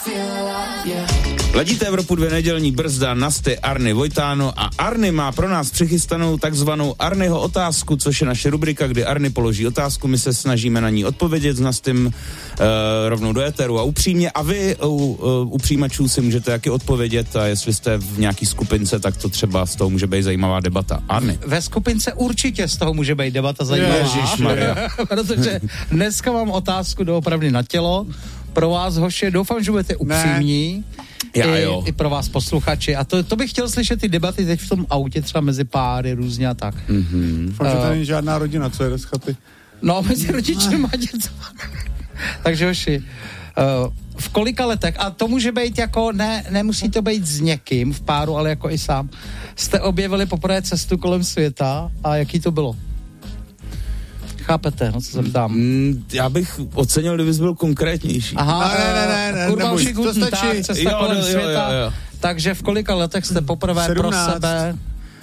Ladíte Evropu 2 nedělní brzda, Nasty, Arny, Vojtáno a Arny má pro nás přichystanou takzvanou Arnyho otázku, což je naše rubrika, kdy Arny položí otázku, my se snažíme na ní odpovědět s Nastym rovnou do éteru a upřímně a vy u přijímačů si můžete taky odpovědět a jestli jste v nějaký skupince, tak to třeba z toho může být zajímavá debata. Arny. Ve skupince určitě z toho může být debata zajímavá. Ježišmarja. Protože dneska mám otázku doopravdy na tělo. Pro vás, hoši, doufám, že budete upřímní. I pro vás posluchači. A to bych chtěl slyšet ty debaty teď v tom autě, třeba mezi páry různě a tak. Doufám, že to není žádná rodina, co jede z chaty. No, mezi rodičem a dětem. Takže, hoši, v kolika letech, a to může být jako, nemusí to být s někým v páru, ale jako i sám, jste objevili poprvé cestu kolem světa a jaký to bylo? Chápete, no co se ptám? Já bych ocenil, kdybys byl konkrétnější. Aha, ne, to stačí. Cesta kolem světa. Jo. Takže v kolika letech jste poprvé 17. pro sebe...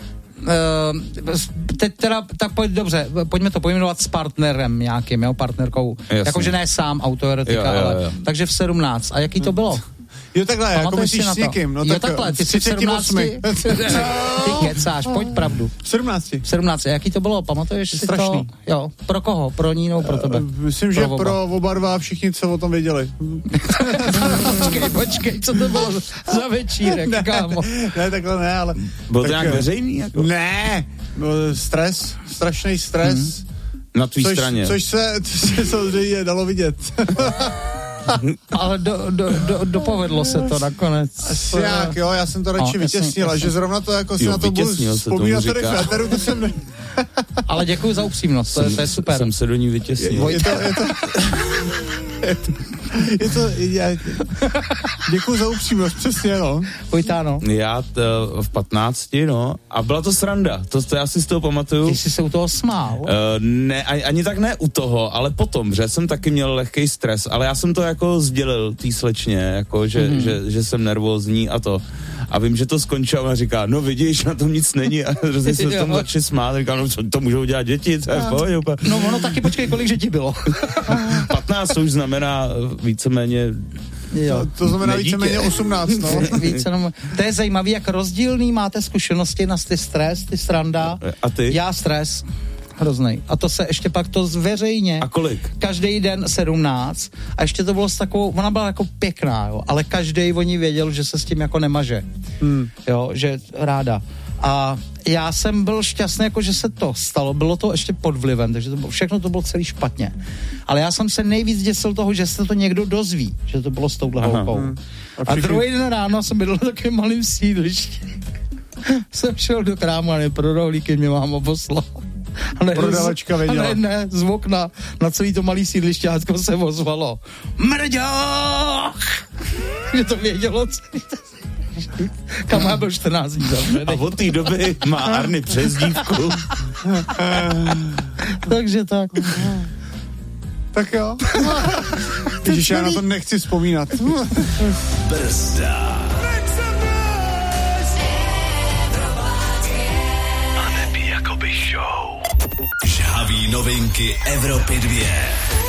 teď teda, tak dobře, pojďme to pojmenovat s partnerem nějakým, jo, partnerkou. Jakože ne sám autoerotika, ale... Takže v 17. A jaký to bylo? Jo, takhle, jako myslíš s někým. No, jo, takhle, ty jsi v 17. Ty kecáš, pojď pravdu. V 17. V 17. Jaký to bylo? Pamatuješ si strašný. to? Jo, pro koho? Pro ní nebo pro tebe? Myslím, že pro oba dva všichni, co o tom věděli. Počkej, co to bylo za večírek, kámo? Ne, takhle ne, ale... Bylo to nějak veřejný? Jako? Ne, stres, strašný stres. Na tvý straně. Což se samozřejmě dalo vidět. Ale dopovedlo se to nakonec. Asi jak, jo, já jsem to radši vytěsnil, a že zrovna to jako si na to budu vzpomínat tady v éteru, to jsem ne... Ale děkuji za upřímnost, to je super. Jsem se do ní vytěsnil. Děkuji za upřímnost, přesně, no. Vojtáno. Já v 15, no. A byla to sranda, to já si z toho pamatuju. Ty jsi se u toho smál? Ne, ani tak ne u toho, ale potom, že jsem taky měl lehkej stres, ale já jsem to jako sdělil tý slečně, jako, že jsem nervózní a to. A vím, že to skončilo a říká, no vidíš, na tom nic není a hrozně se v tom začali smát. Říkám, no co to můžou dělat děti, to je v pohodě úplně. No ono taky, počkej, kolik že ti bylo? 15 už znamená víceméně... Jo. To znamená víceméně 18, no. To je zajímavý, jak rozdílný máte zkušenosti na ty stres, ty sranda. A ty? Já stres. Hroznej. A to se ještě pak to zveřejně. A kolik? Každý den 17. A ještě to bylo s takovou, ona byla jako pěkná, jo, ale každý o ní věděl, že se s tím jako nemaže. Jo, že ráda. A já jsem byl šťastný, jako že se to stalo. Bylo to ještě pod vlivem, takže všechno to bylo celý špatně. Ale já jsem se nejvíc děsil toho, že se to někdo dozví, že to bylo s touhle holkou. A druhý den ráno jsem byl na takovém malým sídlišti. Jsem šel do krámu a pro rohlíky mě máma poslala. Prodavačka věděla. Ne, z okna na celý to malý sídlišťátko se ozvalo. Mrďoch! Že to vědělo celý kam já byl 14 dní zavřený. A od té doby má Arny přezdívku. Takže tak. Tak jo. Ježiš, já na to nechci vzpomínat. Brzda. A Nebí jakoby show. Žhavý novinky Evropy 2.